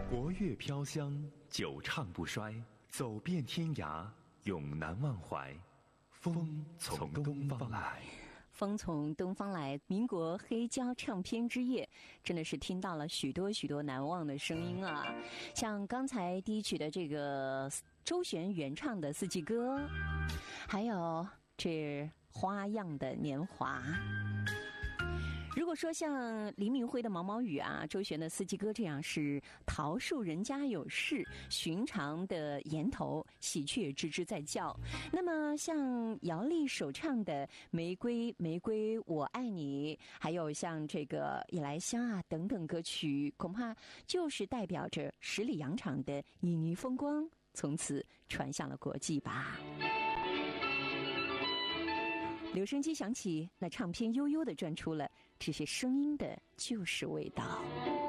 国乐飘香，久唱不衰，走遍天涯，永难忘怀。风从东方来。 风从东方来，民国黑胶唱片之夜，真的是听到了许多许多难忘的声音啊！像刚才第一曲的这个周璇原唱的《四季歌》，还有这花样的年华。如果说像黎明辉的《毛毛雨》啊，周璇的《四季歌》这样是桃树人家有事，寻常的檐头喜鹊吱吱在叫，那么像姚丽首唱的《玫瑰玫瑰我爱你》，还有像这个《夜来香》啊等等歌曲，恐怕就是代表着十里洋场的旖旎风光，从此传向了国际吧。留声机响起，那唱片悠悠地转出了这些声音的旧时味道。